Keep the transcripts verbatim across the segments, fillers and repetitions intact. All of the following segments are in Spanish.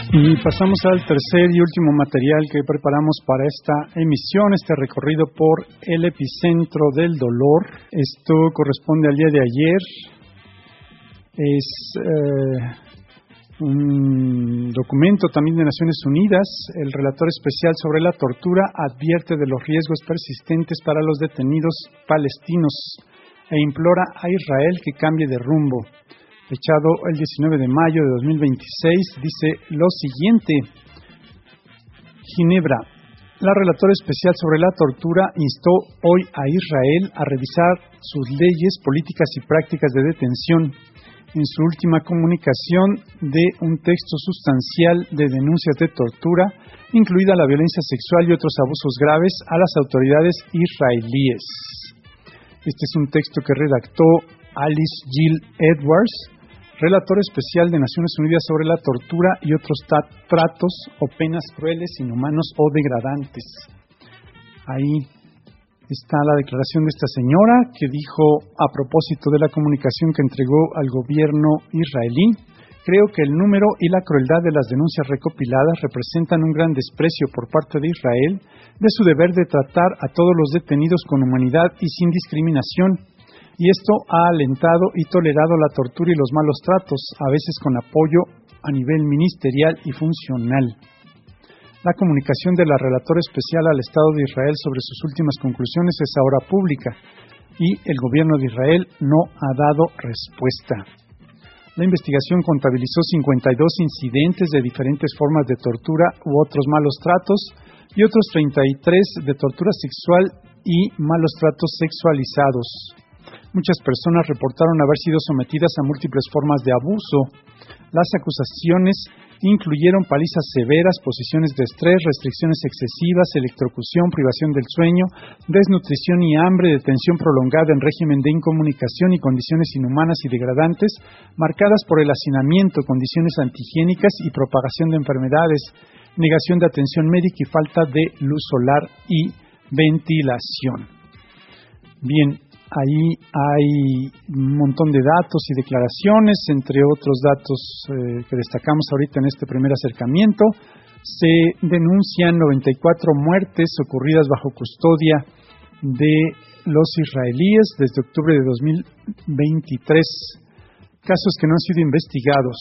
Y pasamos al tercer y último material que preparamos para esta emisión, este recorrido por el epicentro del dolor. Esto corresponde al día de ayer. Es eh, un documento también de Naciones Unidas. El relator especial sobre la tortura advierte de los riesgos persistentes para los detenidos palestinos e implora a Israel que cambie de rumbo. Fechado el diecinueve de mayo de dos mil veintiséis, dice lo siguiente. Ginebra. La relatora especial sobre la tortura instó hoy a Israel a revisar sus leyes, políticas y prácticas de detención. En su última comunicación de un texto sustancial de denuncias de tortura, incluida la violencia sexual y otros abusos graves a las autoridades israelíes. Este es un texto que redactó Alice Gill Edwards, relator especial de Naciones Unidas sobre la tortura y otros tratos o penas crueles, inhumanos o degradantes. Ahí está la declaración de esta señora que dijo a propósito de la comunicación que entregó al gobierno israelí: creo que el número y la crueldad de las denuncias recopiladas representan un gran desprecio por parte de Israel de su deber de tratar a todos los detenidos con humanidad y sin discriminación. Y esto ha alentado y tolerado la tortura y los malos tratos, a veces con apoyo a nivel ministerial y funcional. La comunicación de la relatora especial al Estado de Israel sobre sus últimas conclusiones es ahora pública y el gobierno de Israel no ha dado respuesta. La investigación contabilizó cincuenta y dos incidentes de diferentes formas de tortura u otros malos tratos y otros treinta y tres de tortura sexual y malos tratos sexualizados. Muchas personas reportaron haber sido sometidas a múltiples formas de abuso. Las acusaciones incluyeron palizas severas, posiciones de estrés, restricciones excesivas, electrocución, privación del sueño, desnutrición y hambre, detención prolongada en régimen de incomunicación y condiciones inhumanas y degradantes, marcadas por el hacinamiento, condiciones antihigiénicas y propagación de enfermedades, negación de atención médica y falta de luz solar y ventilación. Bien. Ahí hay un montón de datos y declaraciones, entre otros datos eh, que destacamos ahorita en este primer acercamiento. Se denuncian noventa y cuatro muertes ocurridas bajo custodia de los israelíes desde octubre de dos mil veintitrés, casos que no han sido investigados.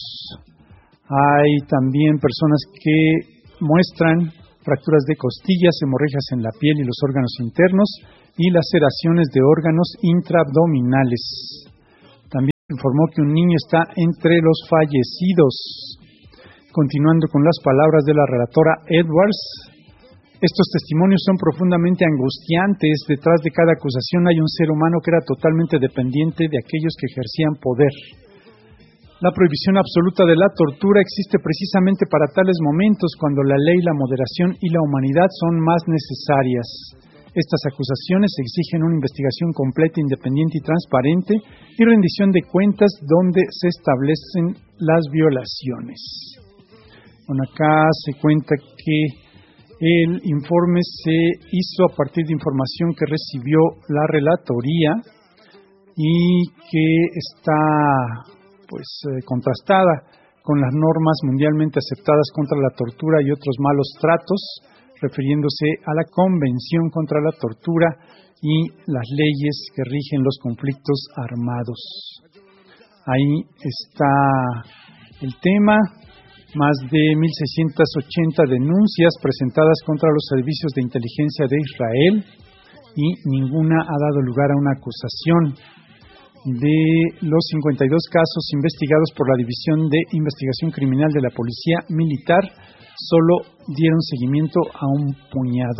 Hay también personas que muestran fracturas de costillas, hemorragias en la piel y los órganos internos, y laceraciones de órganos intraabdominales. También informó que un niño está entre los fallecidos. Continuando con las palabras de la relatora Edwards, estos testimonios son profundamente angustiantes. Detrás de cada acusación hay un ser humano que era totalmente dependiente de aquellos que ejercían poder. La prohibición absoluta de la tortura existe precisamente para tales momentos, cuando la ley, la moderación y la humanidad son más necesarias. Estas acusaciones exigen una investigación completa, independiente y transparente y rendición de cuentas donde se establecen las violaciones. Bueno, acá se cuenta que el informe se hizo a partir de información que recibió la relatoría y que está pues eh, contrastada con las normas mundialmente aceptadas contra la tortura y otros malos tratos, refiriéndose a la Convención contra la Tortura y las leyes que rigen los conflictos armados. Ahí está el tema, más de mil seiscientas ochenta denuncias presentadas contra los servicios de inteligencia de Israel y ninguna ha dado lugar a una acusación. De los cincuenta y dos casos investigados por la División de Investigación Criminal de la Policía Militar, solo dieron seguimiento a un puñado.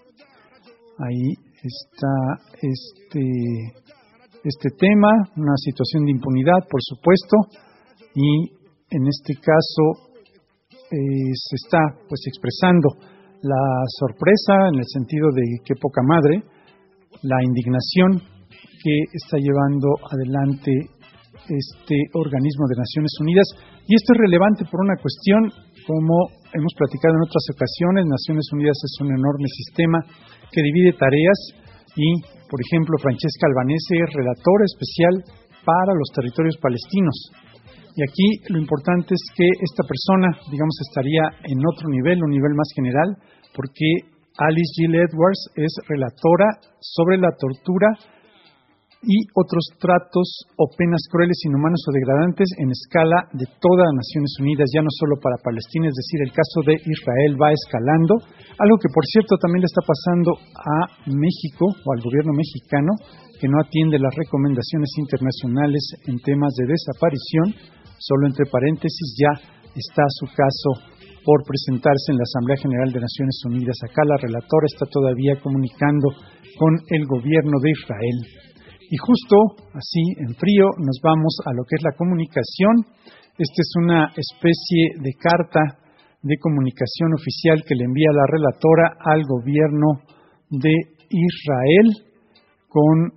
Ahí está este, este tema, una situación de impunidad, por supuesto, y en este caso eh, se está pues expresando la sorpresa en el sentido de que poca madre, la indignación que está llevando adelante este organismo de Naciones Unidas. Y esto es relevante por una cuestión, como hemos platicado en otras ocasiones. Naciones Unidas es un enorme sistema que divide tareas y, por ejemplo, Francesca Albanese es relatora especial para los territorios palestinos. Y aquí lo importante es que esta persona, digamos, estaría en otro nivel, un nivel más general, porque Alice Gill Edwards es relatora sobre la tortura y otros tratos o penas crueles, inhumanos o degradantes en escala de todas las Naciones Unidas, ya no solo para Palestina, es decir, el caso de Israel va escalando, algo que por cierto también le está pasando a México o al gobierno mexicano, que no atiende las recomendaciones internacionales en temas de desaparición. Solo entre paréntesis, ya está su caso por presentarse en la Asamblea General de Naciones Unidas. Acá la relatora está todavía comunicando con el gobierno de Israel. Y justo así, en frío, nos vamos a lo que es la comunicación. Esta es una especie de carta de comunicación oficial que le envía la relatora al gobierno de Israel con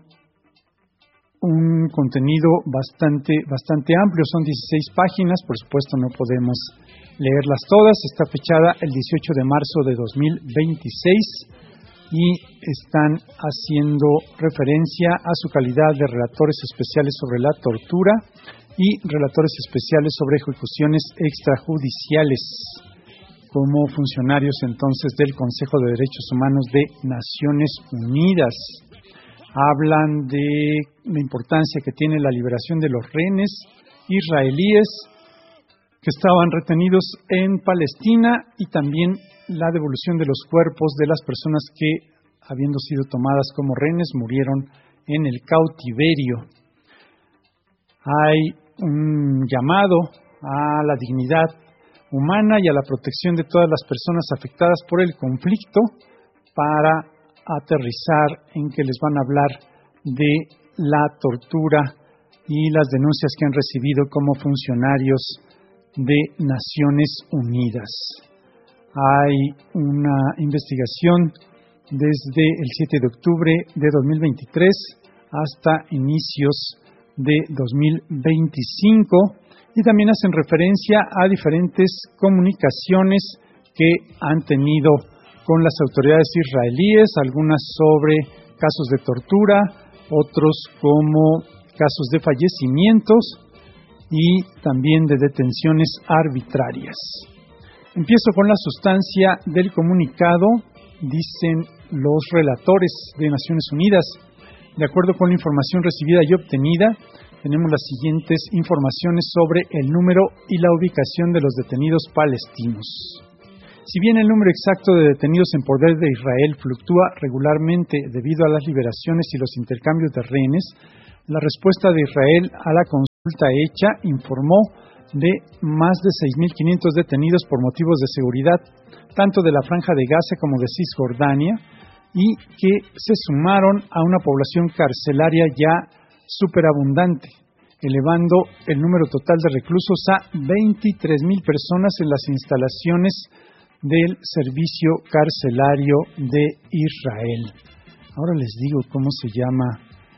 un contenido bastante, bastante amplio. Son dieciséis páginas, por supuesto no podemos leerlas todas. Está fechada el dieciocho de marzo de dos mil veintiséis. Y están haciendo referencia a su calidad de relatores especiales sobre la tortura y relatores especiales sobre ejecuciones extrajudiciales, como funcionarios entonces del Consejo de Derechos Humanos de Naciones Unidas. Hablan de la importancia que tiene la liberación de los rehenes israelíes que estaban retenidos en Palestina y también la devolución de los cuerpos de las personas que, habiendo sido tomadas como rehenes, murieron en el cautiverio. Hay un llamado a la dignidad humana y a la protección de todas las personas afectadas por el conflicto para aterrizar en que les van a hablar de la tortura y las denuncias que han recibido como funcionarios de Naciones Unidas. Hay una investigación desde el siete de octubre de dos mil veintitrés hasta inicios de dos mil veinticinco y también hacen referencia a diferentes comunicaciones que han tenido con las autoridades israelíes, algunas sobre casos de tortura, otros como casos de fallecimientos y también de detenciones arbitrarias. Empiezo con la sustancia del comunicado. Dicen los relatores de Naciones Unidas: de acuerdo con la información recibida y obtenida, tenemos las siguientes informaciones sobre el número y la ubicación de los detenidos palestinos. Si bien el número exacto de detenidos en poder de Israel fluctúa regularmente debido a las liberaciones y los intercambios de rehenes, la respuesta de Israel a la consulta hecha informó de más de seis mil quinientos detenidos por motivos de seguridad, tanto de la Franja de Gaza como de Cisjordania, y que se sumaron a una población carcelaria ya superabundante, elevando el número total de reclusos a veintitrés mil personas en las instalaciones del Servicio Carcelario de Israel. Ahora les digo cómo se llama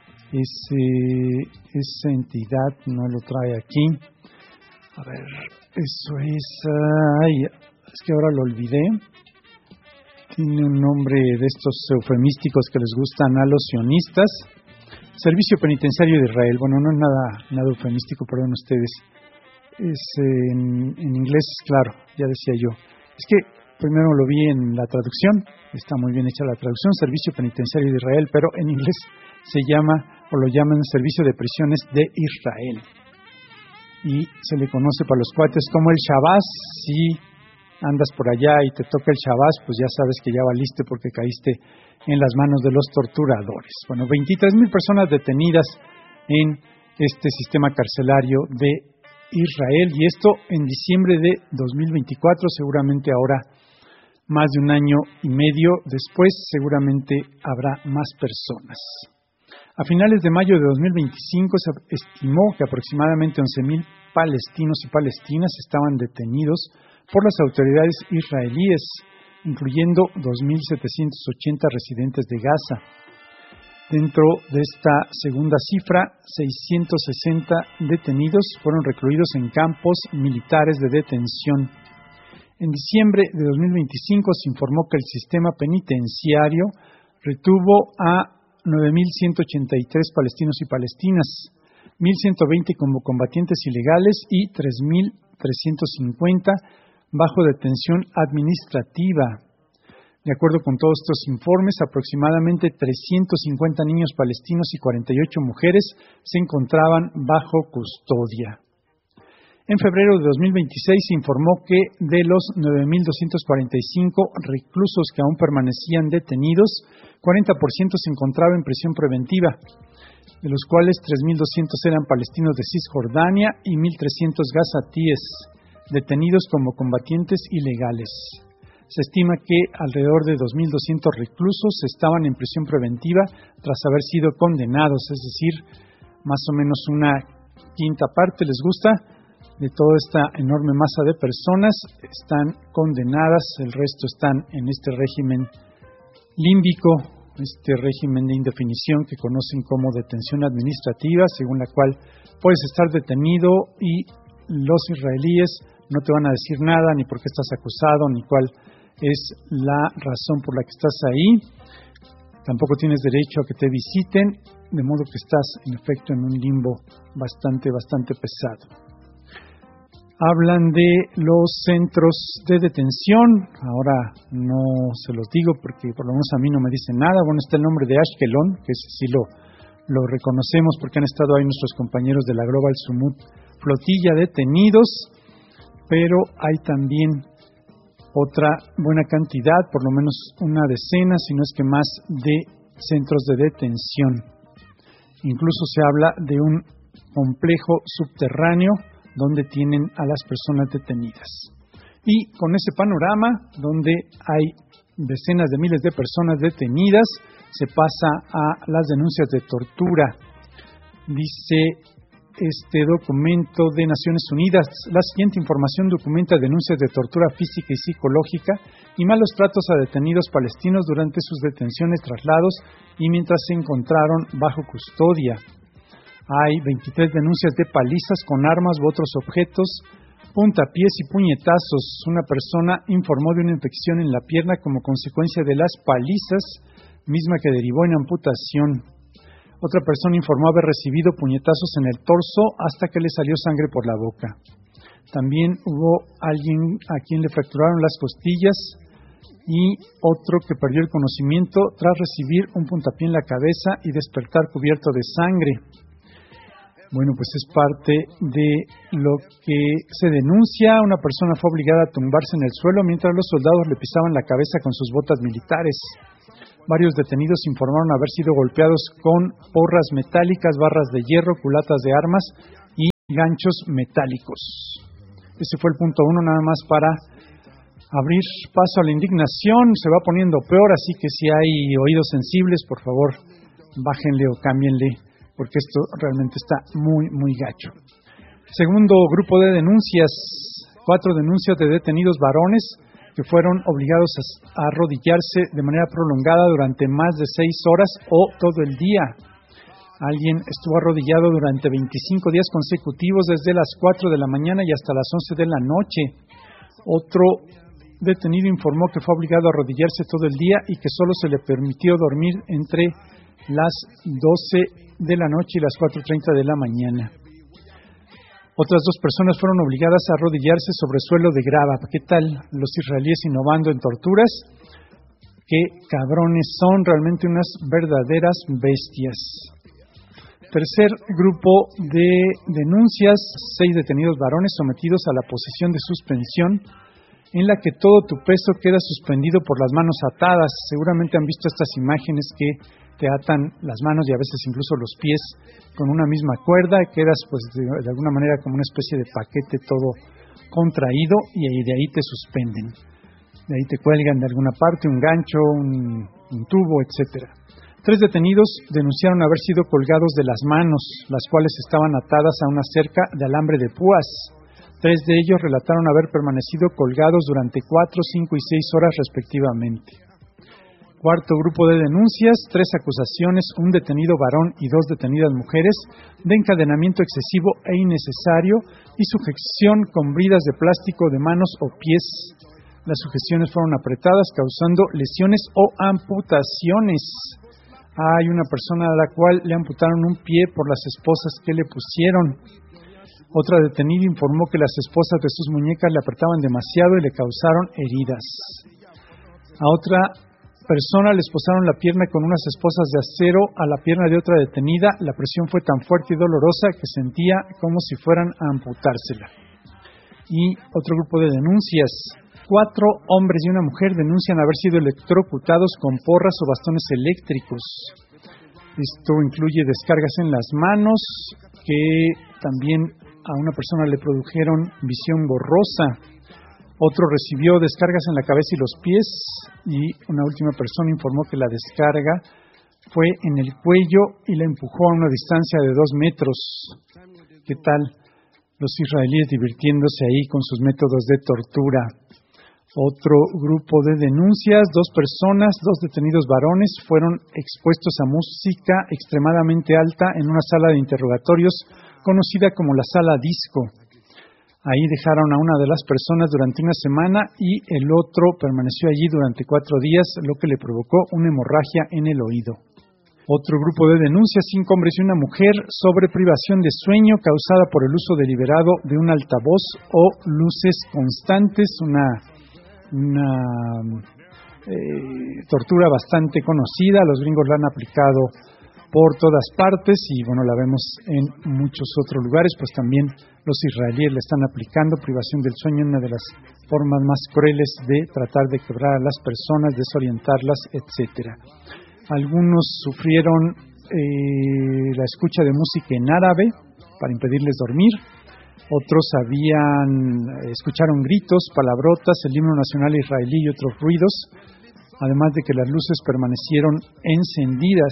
ese, esa entidad, no lo trae aquí. A ver, eso es... Ay, es que ahora lo olvidé. Tiene un nombre de estos eufemísticos que les gustan a los sionistas. Servicio Penitenciario de Israel. Bueno, no es nada, nada eufemístico, perdón ustedes. Es en, en inglés, claro, ya decía yo. Es que primero lo vi en la traducción, está muy bien hecha la traducción, Servicio Penitenciario de Israel, pero en inglés se llama, o lo llaman Servicio de Prisiones de Israel. Y se le conoce para los cuates como el Shabbat. Si andas por allá y te toca el Shabbat, pues ya sabes que ya valiste porque caíste en las manos de los torturadores. Bueno, veintitrés mil personas detenidas en este sistema carcelario de Israel, y esto en diciembre de dos mil veinticuatro, seguramente ahora más de un año y medio después, seguramente habrá más personas. A finales de mayo de dos mil veinticinco se estimó que aproximadamente once mil palestinos y palestinas estaban detenidos por las autoridades israelíes, incluyendo dos mil setecientos ochenta residentes de Gaza. Dentro de esta segunda cifra, seiscientos sesenta detenidos fueron recluidos en campos militares de detención. En diciembre de dos mil veinticinco se informó que el sistema penitenciario retuvo a nueve mil ciento ochenta y tres palestinos y palestinas, mil ciento veinte como combatientes ilegales y tres mil trescientos cincuenta bajo detención administrativa. De acuerdo con todos estos informes, aproximadamente trescientos cincuenta niños palestinos y cuarenta y ocho mujeres se encontraban bajo custodia. En febrero de dos mil veintiséis se informó que de los nueve mil doscientos cuarenta y cinco reclusos que aún permanecían detenidos, cuarenta por ciento se encontraba en prisión preventiva, de los cuales tres mil doscientos eran palestinos de Cisjordania y mil trescientos gazatíes, detenidos como combatientes ilegales. Se estima que alrededor de dos mil doscientos reclusos estaban en prisión preventiva tras haber sido condenados, es decir, más o menos una quinta parte, les gusta, de toda esta enorme masa de personas están condenadas, el resto están en este régimen límbico, este régimen de indefinición que conocen como detención administrativa, según la cual puedes estar detenido y los israelíes no te van a decir nada, ni por qué estás acusado, ni cuál es la razón por la que estás ahí. Tampoco tienes derecho a que te visiten, de modo que estás en efecto en un limbo bastante, bastante pesado. Hablan de los centros de detención, ahora no se los digo porque por lo menos a mí no me dicen nada. Bueno, está el nombre de Ashkelon, que ese sí lo, lo reconocemos porque han estado ahí nuestros compañeros de la Global Sumut Flotilla detenidos, pero hay también otra buena cantidad, por lo menos una decena, si no es que más, de centros de detención. Incluso se habla de un complejo subterráneo donde tienen a las personas detenidas. Y con ese panorama, donde hay decenas de miles de personas detenidas, se pasa a las denuncias de tortura. Dice este documento de Naciones Unidas: la siguiente información documenta denuncias de tortura física y psicológica y malos tratos a detenidos palestinos durante sus detenciones, traslados y mientras se encontraron bajo custodia. Hay veintitrés denuncias de palizas con armas u otros objetos, puntapiés y puñetazos. Una persona informó de una infección en la pierna como consecuencia de las palizas, misma que derivó en amputación. Otra persona informó haber recibido puñetazos en el torso hasta que le salió sangre por la boca. También hubo alguien a quien le fracturaron las costillas y otro que perdió el conocimiento tras recibir un puntapié en la cabeza y despertar cubierto de sangre. Bueno, pues es parte de lo que se denuncia. Una persona fue obligada a tumbarse en el suelo mientras los soldados le pisaban la cabeza con sus botas militares. Varios detenidos informaron haber sido golpeados con porras metálicas, barras de hierro, culatas de armas y ganchos metálicos. Ese fue el punto uno, nada más para abrir paso a la indignación. Se va poniendo peor, así que si hay oídos sensibles, por favor, bájenle o cámbienle, porque esto realmente está muy, muy gacho. Segundo grupo de denuncias, cuatro denuncias de detenidos varones que fueron obligados a arrodillarse de manera prolongada durante más de seis horas o todo el día. Alguien estuvo arrodillado durante veinticinco días consecutivos desde las cuatro de la mañana y hasta las once de la noche. Otro detenido informó que fue obligado a arrodillarse todo el día y que solo se le permitió dormir entre las doce de la noche y las cuatro treinta de la mañana. Otras dos personas fueron obligadas a arrodillarse sobre suelo de grava. ¿Qué tal los israelíes innovando en torturas? ¡Qué cabrones son! Realmente unas verdaderas bestias. Tercer grupo de denuncias, seis detenidos varones sometidos a la posición de suspensión, en la que todo tu peso queda suspendido por las manos atadas. Seguramente han visto estas imágenes que te atan las manos y a veces incluso los pies con una misma cuerda y quedas pues de, de alguna manera como una especie de paquete todo contraído y ahí, de ahí te suspenden. De ahí te cuelgan de alguna parte un gancho, un, un tubo, etcétera. Tres detenidos denunciaron haber sido colgados de las manos, las cuales estaban atadas a una cerca de alambre de púas. Tres de ellos relataron haber permanecido colgados durante cuatro, cinco y seis horas respectivamente. Cuarto grupo de denuncias, tres acusaciones, un detenido varón y dos detenidas mujeres de encadenamiento excesivo e innecesario y sujeción con bridas de plástico de manos o pies. Las sujeciones fueron apretadas causando lesiones o amputaciones. Hay una persona a la cual le amputaron un pie por las esposas que le pusieron. Otra detenida informó que las esposas de sus muñecas le apretaban demasiado y le causaron heridas. A otra persona le esposaron la pierna con unas esposas de acero a la pierna de otra detenida. La presión fue tan fuerte y dolorosa que sentía como si fueran a amputársela. Y otro grupo de denuncias. Cuatro hombres y una mujer denuncian haber sido electrocutados con porras o bastones eléctricos. Esto incluye descargas en las manos, que también a una persona le produjeron visión borrosa. Otro recibió descargas en la cabeza y los pies, y una última persona informó que la descarga fue en el cuello y la empujó a una distancia de dos metros. ¿Qué tal? Los israelíes divirtiéndose ahí con sus métodos de tortura. Otro grupo de denuncias, dos personas, dos detenidos varones fueron expuestos a música extremadamente alta en una sala de interrogatorios conocida como la sala disco. Ahí dejaron a una de las personas durante una semana y el otro permaneció allí durante cuatro días, lo que le provocó una hemorragia en el oído. Otro grupo de denuncias, cinco hombres y una mujer, sobre privación de sueño causada por el uso deliberado de un altavoz o luces constantes, una, una eh, tortura bastante conocida. Los gringos la han aplicado por todas partes y bueno, la vemos en muchos otros lugares, pues también los israelíes la están aplicando, privación del sueño, una de las formas más crueles de tratar de quebrar a las personas, desorientarlas, etcétera. Algunos sufrieron eh, la escucha de música en árabe para impedirles dormir, otros habían, escucharon gritos, palabrotas, el himno nacional israelí y otros ruidos, además de que las luces permanecieron encendidas.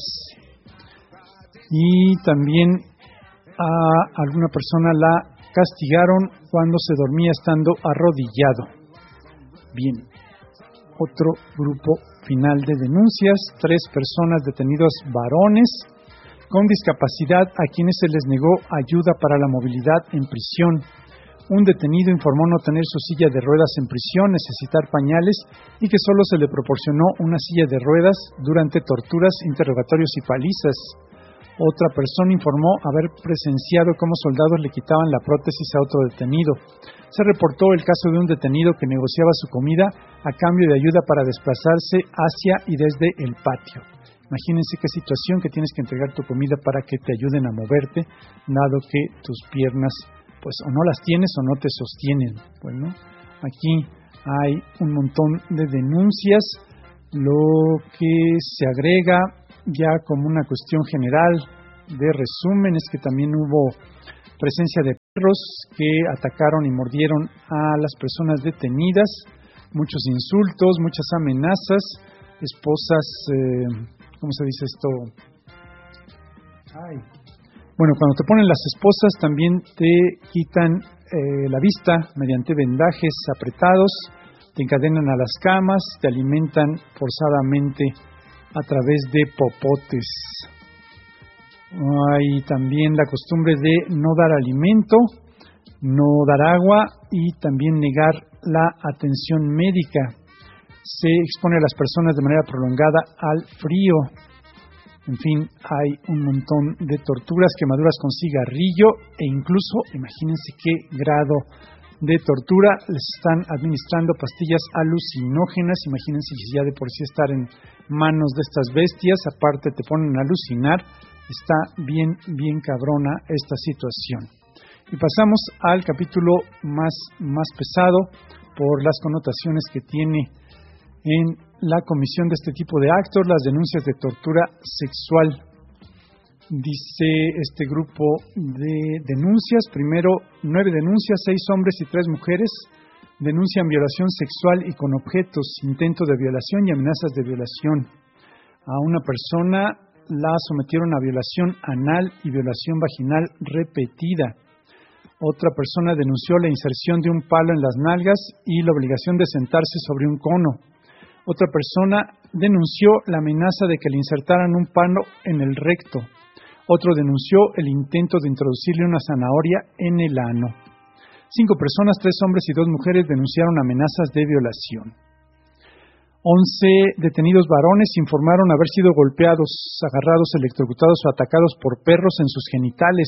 Y también a alguna persona la castigaron cuando se dormía estando arrodillado. Bien, otro grupo final de denuncias, tres personas detenidos varones con discapacidad a quienes se les negó ayuda para la movilidad en prisión. Un detenido informó no tener su silla de ruedas en prisión, necesitar pañales y que solo se le proporcionó una silla de ruedas durante torturas, interrogatorios y palizas. Otra persona informó haber presenciado cómo soldados le quitaban la prótesis a otro detenido. Se reportó el caso de un detenido que negociaba su comida a cambio de ayuda para desplazarse hacia y desde el patio. Imagínense qué situación, que tienes que entregar tu comida para que te ayuden a moverte, dado que tus piernas pues o no las tienes o no te sostienen. Bueno, aquí hay un montón de denuncias. Lo que se agrega ya como una cuestión general de resumen es que también hubo presencia de perros que atacaron y mordieron a las personas detenidas, muchos insultos, muchas amenazas, esposas, eh, ¿cómo se dice esto? Ay. Bueno, cuando te ponen las esposas también te quitan eh, la vista mediante vendajes apretados, te encadenan a las camas, te alimentan forzadamente a través de popotes. Hay también la costumbre de no dar alimento, no dar agua y también negar la atención médica. Se expone a las personas de manera prolongada al frío. En fin, hay un montón de torturas, quemaduras con cigarrillo e incluso, imagínense qué grado de tortura, les están administrando pastillas alucinógenas. Imagínense si ya de por sí estar en manos de estas bestias, aparte te ponen a alucinar. Está bien, bien cabrona esta situación. Y pasamos al capítulo más, más pesado por las connotaciones que tiene en la comisión de este tipo de actos, las denuncias de tortura sexual. Dice este grupo de denuncias, primero nueve denuncias, seis hombres y tres mujeres denuncian violación sexual y con objetos, intento de violación y amenazas de violación. A una persona la sometieron a violación anal y violación vaginal repetida. Otra persona denunció la inserción de un palo en las nalgas y la obligación de sentarse sobre un cono. Otra persona denunció la amenaza de que le insertaran un palo en el recto. Otro denunció el intento de introducirle una zanahoria en el ano. Cinco personas, tres hombres y dos mujeres denunciaron amenazas de violación. Once detenidos varones informaron haber sido golpeados, agarrados, electrocutados o atacados por perros en sus genitales.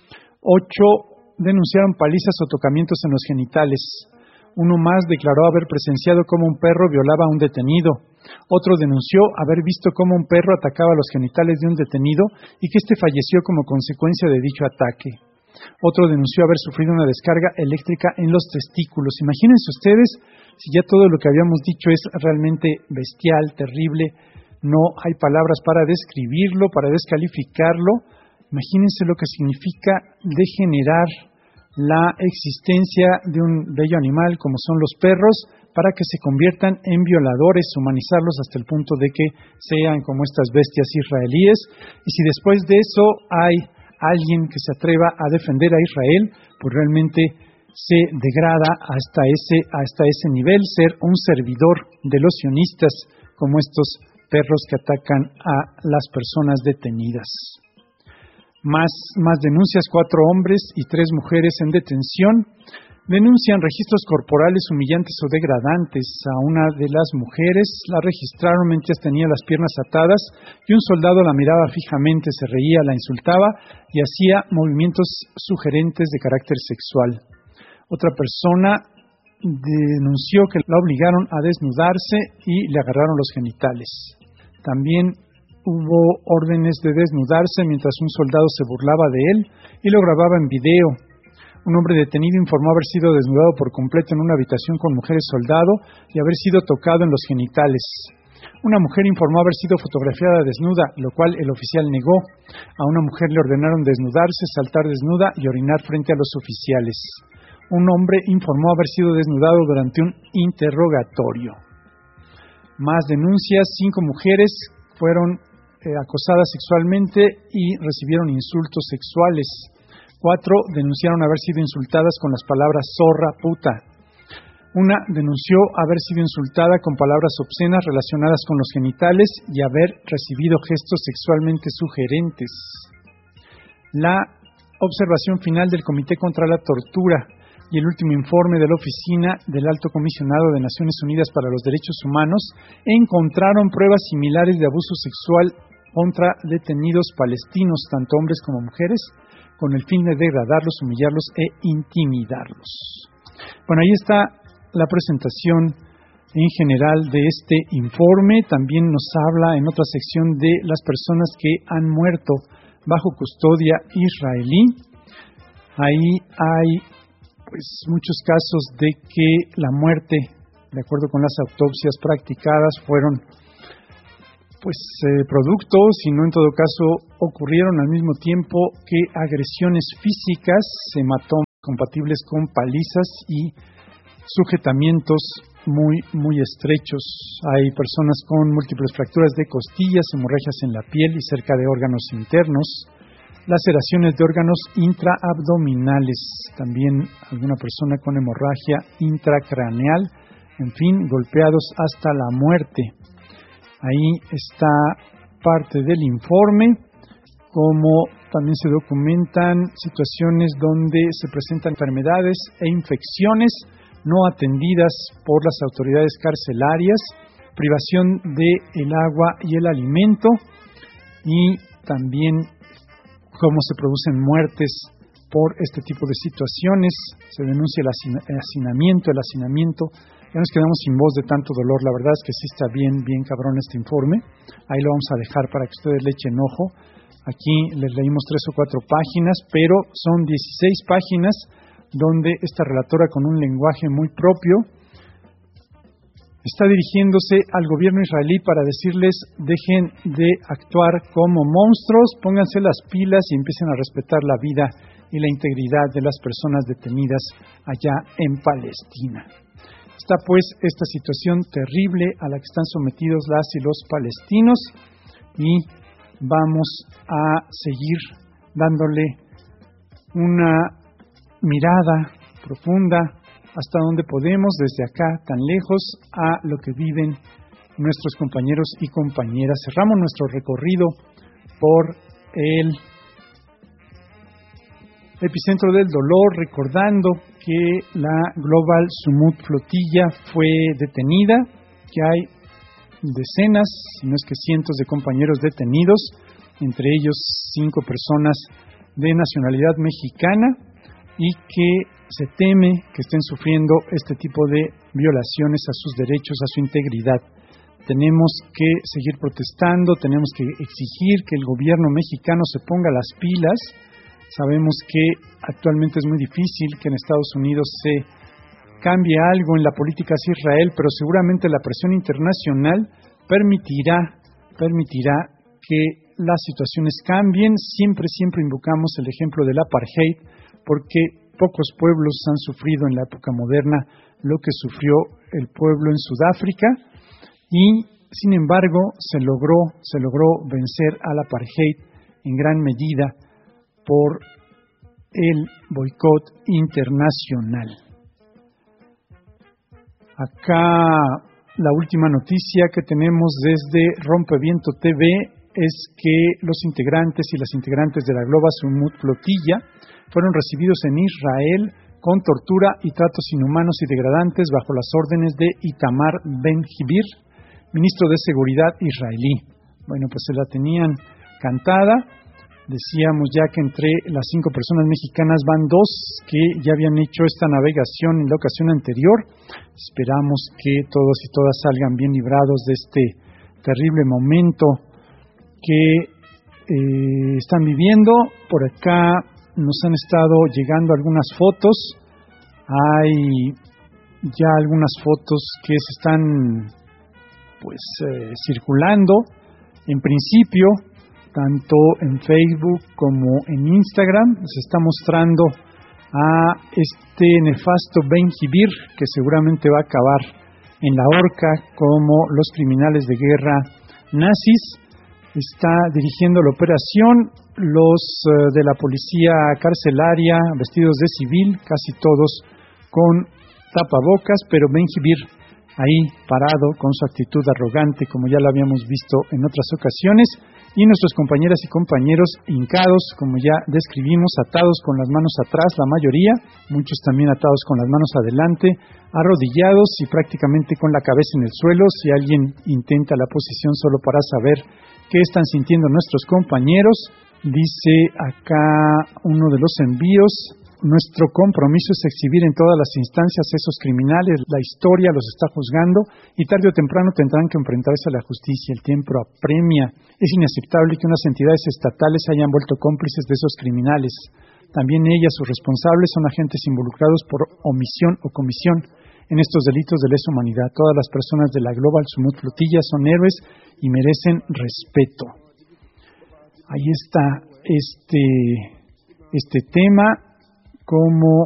Ocho denunciaron palizas o tocamientos en los genitales. Uno más declaró haber presenciado cómo un perro violaba a un detenido. Otro denunció haber visto cómo un perro atacaba los genitales de un detenido y que éste falleció como consecuencia de dicho ataque. Otro denunció haber sufrido una descarga eléctrica en los testículos. Imagínense ustedes, si ya todo lo que habíamos dicho es realmente bestial, terrible, no hay palabras para describirlo, para descalificarlo. Imagínense lo que significa degenerar la existencia de un bello animal como son los perros para que se conviertan en violadores, humanizarlos hasta el punto de que sean como estas bestias israelíes. Y si después de eso hay alguien que se atreva a defender a Israel, pues realmente se degrada hasta ese, hasta ese nivel, ser un servidor de los sionistas, como estos perros que atacan a las personas detenidas. Más, más denuncias, cuatro hombres y tres mujeres en detención. Denuncian registros corporales humillantes o degradantes. A una de las mujeres la registraron mientras tenía las piernas atadas y un soldado la miraba fijamente, se reía, la insultaba y hacía movimientos sugerentes de carácter sexual. Otra persona denunció que la obligaron a desnudarse y le agarraron los genitales. También hubo órdenes de desnudarse mientras un soldado se burlaba de él y lo grababa en video. Un hombre detenido informó haber sido desnudado por completo en una habitación con mujeres soldado y haber sido tocado en los genitales. Una mujer informó haber sido fotografiada desnuda, lo cual el oficial negó. A una mujer le ordenaron desnudarse, saltar desnuda y orinar frente a los oficiales. Un hombre informó haber sido desnudado durante un interrogatorio. Más denuncias, cinco mujeres fueron eh, acosadas sexualmente y recibieron insultos sexuales. Cuatro denunciaron haber sido insultadas con las palabras zorra, puta. Una denunció haber sido insultada con palabras obscenas relacionadas con los genitales y haber recibido gestos sexualmente sugerentes. La observación final del Comité contra la Tortura y el último informe de la Oficina del Alto Comisionado de Naciones Unidas para los Derechos Humanos encontraron pruebas similares de abuso sexual contra detenidos palestinos, tanto hombres como mujeres, con el fin de degradarlos, humillarlos e intimidarlos. Bueno, ahí está la presentación en general de este informe. También nos habla en otra sección de las personas que han muerto bajo custodia israelí. Ahí hay pues muchos casos de que la muerte, de acuerdo con las autopsias practicadas, fueron pues eh, productos, y no en todo caso ocurrieron al mismo tiempo que agresiones físicas, hematomas compatibles con palizas y sujetamientos muy, muy estrechos. Hay personas con múltiples fracturas de costillas, hemorragias en la piel y cerca de órganos internos, laceraciones de órganos intraabdominales, también alguna persona con hemorragia intracraneal, en fin, golpeados hasta la muerte. Ahí está parte del informe, como también se documentan situaciones donde se presentan enfermedades e infecciones no atendidas por las autoridades carcelarias, privación del agua y el alimento, y también cómo se producen muertes por este tipo de situaciones. Se denuncia el, hacin- el hacinamiento, el hacinamiento. Ya nos quedamos sin voz de tanto dolor. La verdad es que sí está bien, bien cabrón este informe. Ahí lo vamos a dejar para que ustedes le echen ojo. Aquí les leímos tres o cuatro páginas, pero son dieciséis páginas donde esta relatora, con un lenguaje muy propio, está dirigiéndose al gobierno israelí para decirles: dejen de actuar como monstruos, pónganse las pilas y empiecen a respetar la vida y la integridad de las personas detenidas allá en Palestina. Está pues esta situación terrible a la que están sometidos las y los palestinos, y vamos a seguir dándole una mirada profunda hasta donde podemos, desde acá tan lejos, a lo que viven nuestros compañeros y compañeras. Cerramos nuestro recorrido por el epicentro del dolor, recordando que la Global Sumut Flotilla fue detenida, que hay decenas, si no es que cientos de compañeros detenidos, entre ellos cinco personas de nacionalidad mexicana, y que se teme que estén sufriendo este tipo de violaciones a sus derechos, a su integridad. Tenemos que seguir protestando, tenemos que exigir que el gobierno mexicano se ponga las pilas. Sabemos que actualmente es muy difícil que en Estados Unidos se cambie algo en la política hacia Israel, pero seguramente la presión internacional permitirá, permitirá que las situaciones cambien. Siempre, siempre invocamos el ejemplo del apartheid, porque pocos pueblos han sufrido en la época moderna lo que sufrió el pueblo en Sudáfrica, y sin embargo se logró, se logró vencer al apartheid en gran medida por el boicot internacional. Acá la última noticia que tenemos desde Rompeviento T V es que los integrantes y las integrantes de la Global Sumut Flotilla fueron recibidos en Israel con tortura y tratos inhumanos y degradantes bajo las órdenes de Itamar Ben-Gvir, ministro de Seguridad israelí. Bueno, pues se la tenían cantada. Decíamos ya que entre las cinco personas mexicanas van dos que ya habían hecho esta navegación en la ocasión anterior. Esperamos que todos y todas salgan bien librados de este terrible momento que eh, están viviendo. Por acá nos han estado llegando algunas fotos. Hay ya algunas fotos que se están pues eh, circulando. En principio, tanto en Facebook como en Instagram, se está mostrando a este nefasto Ben-Gvir, que seguramente va a acabar en la horca como los criminales de guerra nazis. Está dirigiendo la operación. Los uh, de la policía carcelaria, vestidos de civil, casi todos con tapabocas, pero Ben-Gvir ahí parado con su actitud arrogante, como ya lo habíamos visto en otras ocasiones, y nuestros compañeras y compañeros hincados, como ya describimos, atados con las manos atrás, la mayoría, muchos también atados con las manos adelante, arrodillados y prácticamente con la cabeza en el suelo. Si alguien intenta la posición solo para saber qué están sintiendo nuestros compañeros, dice acá uno de los envíos: nuestro compromiso es exhibir en todas las instancias esos criminales. La historia los está juzgando y tarde o temprano tendrán que enfrentarse a la justicia. El tiempo apremia. Es inaceptable que unas entidades estatales se hayan vuelto cómplices de esos criminales. También ellas, sus responsables, son agentes involucrados por omisión o comisión en estos delitos de lesa humanidad. Todas las personas de la Global Sumut Flotilla son héroes y merecen respeto. Ahí está este, este tema. Cómo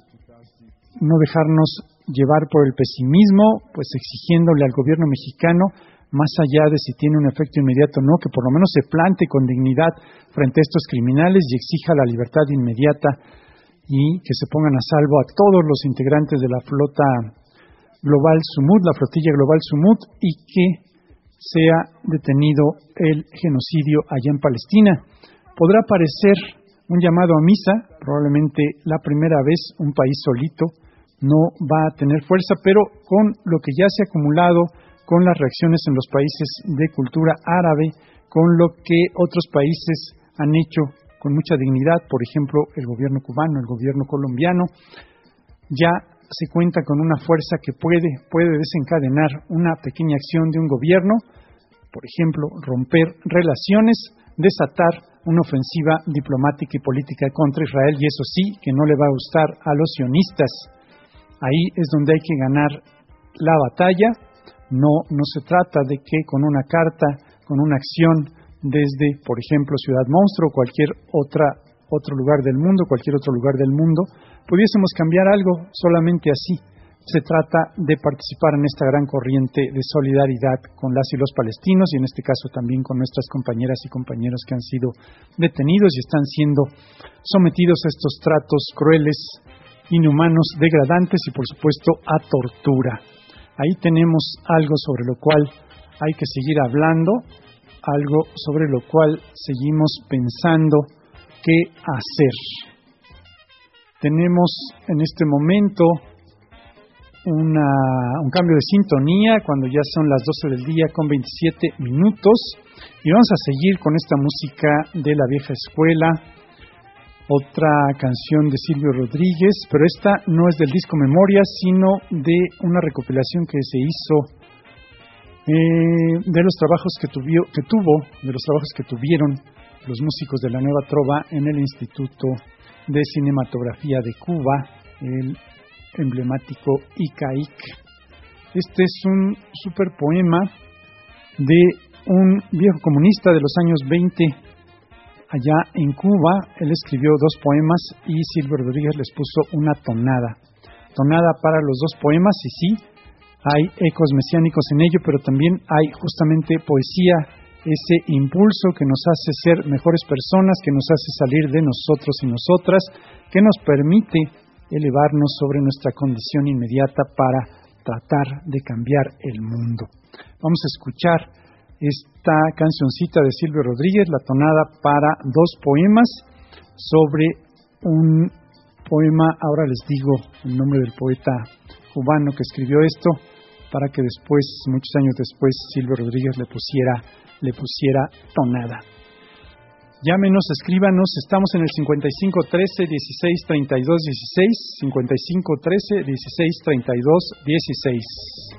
no dejarnos llevar por el pesimismo, pues exigiéndole al gobierno mexicano, más allá de si tiene un efecto inmediato o no, que por lo menos se plante con dignidad frente a estos criminales y exija la libertad inmediata, y que se pongan a salvo a todos los integrantes de la flota Global Sumut, la flotilla Global Sumut, y que sea detenido el genocidio allá en Palestina. Podrá parecer un llamado a misa, probablemente la primera vez un país solito no va a tener fuerza, pero con lo que ya se ha acumulado, con las reacciones en los países de cultura árabe, con lo que otros países han hecho con mucha dignidad, por ejemplo el gobierno cubano, el gobierno colombiano, ya se cuenta con una fuerza que puede, puede desencadenar una pequeña acción de un gobierno, por ejemplo romper relaciones, desatar una ofensiva diplomática y política contra Israel, y eso sí, que no le va a gustar a los sionistas. Ahí es donde hay que ganar la batalla. No, no se trata de que con una carta, con una acción desde, por ejemplo, Ciudad Monstruo o cualquier otra, otro lugar del mundo, cualquier otro lugar del mundo, pudiésemos cambiar algo solamente así. Se trata de participar en esta gran corriente de solidaridad con las y los palestinos, y en este caso también con nuestras compañeras y compañeros que han sido detenidos y están siendo sometidos a estos tratos crueles, inhumanos, degradantes y por supuesto a tortura. Ahí tenemos algo sobre lo cual hay que seguir hablando, algo sobre lo cual seguimos pensando qué hacer. Tenemos en este momento una, un cambio de sintonía cuando ya son las doce del día con veintisiete minutos y vamos a seguir con esta música de la vieja escuela, otra canción de Silvio Rodríguez, pero esta no es del disco Memoria, sino de una recopilación que se hizo eh, de los trabajos que, tuvió, que tuvo, de los trabajos que tuvieron los músicos de la Nueva Trova en el Instituto de Cinematografía de Cuba, el emblemático I C A I C. Este es un super poema de un viejo comunista de los años veinte allá en Cuba. Él escribió dos poemas y Silvio Rodríguez les puso una tonada. Tonada para los dos poemas, y sí, hay ecos mesiánicos en ello, pero también hay justamente poesía, ese impulso que nos hace ser mejores personas, que nos hace salir de nosotros y nosotras, que nos permite elevarnos sobre nuestra condición inmediata para tratar de cambiar el mundo. Vamos a escuchar esta cancioncita de Silvio Rodríguez, la tonada para dos poemas, sobre un poema, ahora les digo el nombre del poeta cubano que escribió esto, para que después, muchos años después, Silvio Rodríguez le pusiera, le pusiera tonada. Llámenos, escríbanos, estamos en el cincuenta y cinco trece dieciséis treinta y dos dieciséis, cincuenta y cinco trece dieciséis treinta y dos dieciséis.